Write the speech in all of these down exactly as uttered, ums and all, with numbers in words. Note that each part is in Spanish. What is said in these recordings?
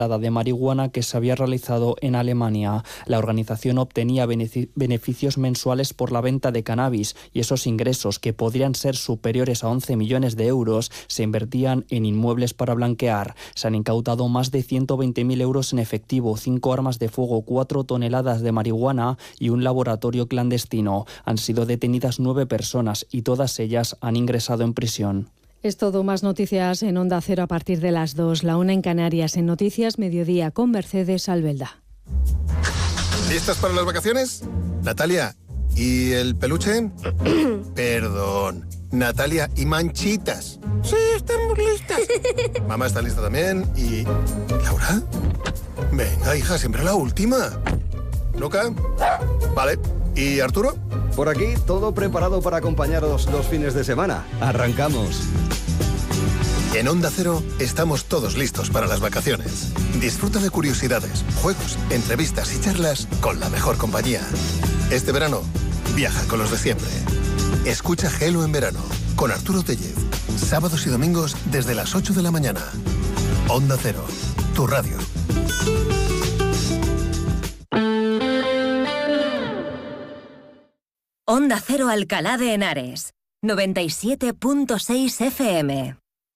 de marihuana que se había realizado en Alemania. La organización obtenía beneficios mensuales por la venta de cannabis y esos ingresos, que podrían ser superiores a once millones de euros, se invertían en inmuebles para blanquear. Se han incautado más de ciento veinte mil euros en efectivo, cinco armas de fuego, cuatro toneladas de marihuana y un laboratorio clandestino. Han sido detenidas nueve personas y todas ellas han ingresado en prisión. Es todo. Más noticias en Onda Cero a partir de las dos, la una en Canarias. En Noticias Mediodía con Mercedes Albelda. ¿Listas para las vacaciones? Natalia, ¿y el peluche? Perdón, Natalia, ¿y Manchitas? Sí, estamos listas. Mamá está lista también. ¿Y Laura? Venga, hija, siempre la última. ¿Luca? Vale. ¿Y Arturo? Por aquí, todo preparado para acompañaros los fines de semana. ¡Arrancamos! En Onda Cero estamos todos listos para las vacaciones. Disfruta de curiosidades, juegos, entrevistas y charlas con la mejor compañía. Este verano, viaja con los de siempre. Escucha Gelo en verano con Arturo Tellez. Sábados y domingos desde las ocho de la mañana. Onda Cero, tu radio. Onda Cero Alcalá de Henares, noventa y siete punto seis F M.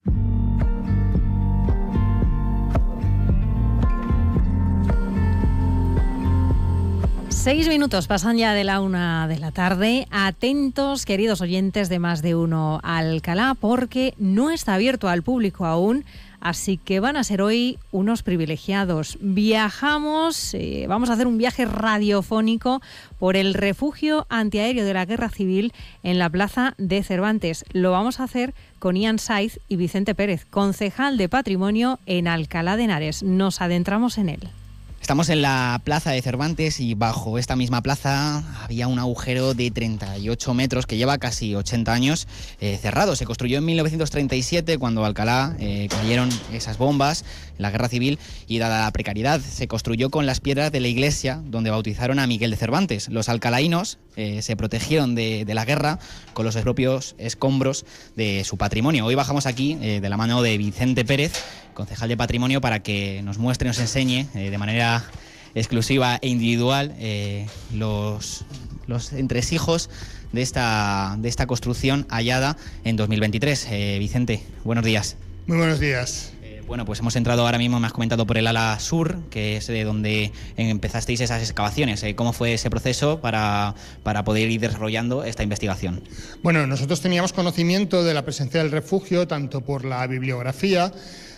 Seis minutos pasan ya de la una de la tarde. Atentos, queridos oyentes de Más de Uno Alcalá, porque no está abierto al público aún. Así que van a ser hoy unos privilegiados. Viajamos, eh, vamos a hacer un viaje radiofónico por el refugio antiaéreo de la Guerra Civil en la Plaza de Cervantes. Lo vamos a hacer con Ian Saiz y Vicente Pérez, concejal de Patrimonio en Alcalá de Henares. Nos adentramos en él. Estamos en la Plaza de Cervantes y bajo esta misma plaza había un agujero de treinta y ocho metros que lleva casi ochenta años eh, cerrado. Se construyó en mil novecientos treinta y siete cuando Alcalá eh, cayeron esas bombas en la Guerra Civil y dada la precariedad se construyó con las piedras de la iglesia donde bautizaron a Miguel de Cervantes. Los alcalaínos eh, se protegieron de, de la guerra con los propios escombros de su patrimonio. Hoy bajamos aquí eh, de la mano de Vicente Pérez, concejal de Patrimonio, para que nos muestre, nos enseñe eh, de manera exclusiva e individual eh, los, los entresijos de esta, de esta construcción hallada en dos mil veintitrés. Eh, Vicente, buenos días. Muy buenos días. Eh, bueno, pues hemos entrado ahora mismo, me has comentado, por el ala sur, que es de donde empezasteis esas excavaciones. Eh, ¿Cómo fue ese proceso para, para poder ir desarrollando esta investigación? Bueno, nosotros teníamos conocimiento de la presencia del refugio, tanto por la bibliografía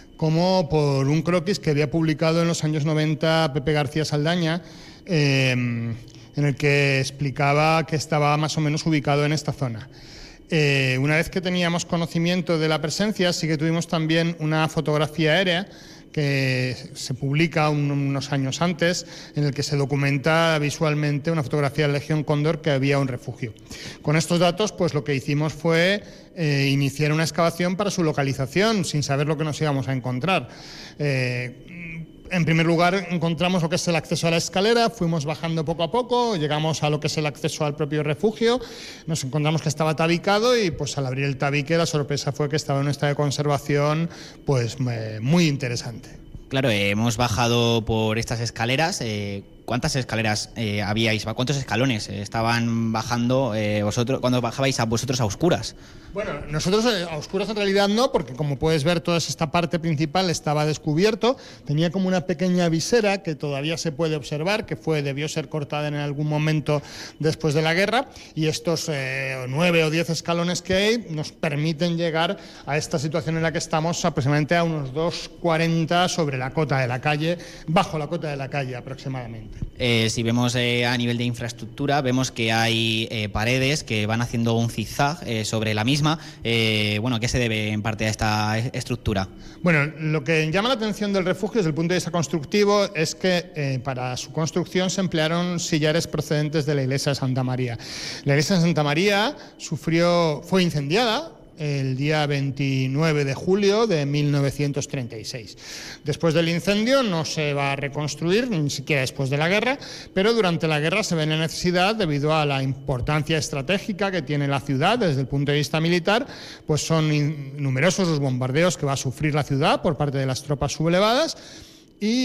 como por un croquis que había publicado en los años noventa Pepe García Saldaña, eh, en el que explicaba que estaba más o menos ubicado en esta zona. Eh, una vez que teníamos conocimiento de la presencia, sí que tuvimos también una fotografía aérea que se publica un, unos años antes, en el que se documenta visualmente una fotografía de la Legión Cóndor que había un refugio. Con estos datos, pues lo que hicimos fue eh, iniciar una excavación para su localización, sin saber lo que nos íbamos a encontrar. Eh, En primer lugar, encontramos lo que es el acceso a la escalera, fuimos bajando poco a poco, llegamos a lo que es el acceso al propio refugio, nos encontramos que estaba tabicado y pues al abrir el tabique la sorpresa fue que estaba en un estado de conservación pues muy interesante. Claro, eh, hemos bajado por estas escaleras. Eh, ¿Cuántas escaleras eh, habíais? ¿Cuántos escalones eh, estaban bajando eh, vosotros cuando bajabais a vosotros a oscuras? Bueno, nosotros eh, a oscuras en realidad no, porque como puedes ver toda esta parte principal estaba descubierto. Tenía como una pequeña visera que todavía se puede observar, que fue debió ser cortada en algún momento después de la guerra, y estos eh, nueve o diez escalones que hay nos permiten llegar a esta situación en la que estamos, aproximadamente a unos dos cuarenta sobre la cota de la calle, bajo la cota de la calle aproximadamente. Eh, si vemos eh, a nivel de infraestructura, vemos que hay eh, paredes que van haciendo un zigzag eh, sobre la misma. Eh, bueno, ¿a qué se debe en parte a esta estructura? Bueno, lo que llama la atención del refugio desde el punto de vista constructivo es que eh, para su construcción se emplearon sillares procedentes de la iglesia de Santa María. La iglesia de Santa María sufrió, fue incendiada el día veintinueve de julio de mil novecientos treinta y seis. Después del incendio no se va a reconstruir, ni siquiera después de la guerra, pero durante la guerra se ve la necesidad, debido a la importancia estratégica que tiene la ciudad desde el punto de vista militar, pues son numerosos los bombardeos que va a sufrir la ciudad por parte de las tropas sublevadas, y